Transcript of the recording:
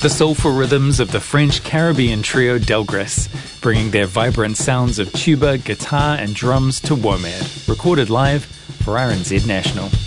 The soulful rhythms of the French Caribbean trio Delgres, bringing their vibrant sounds of tuba, guitar and drums to WOMAD, recorded live for RNZ National.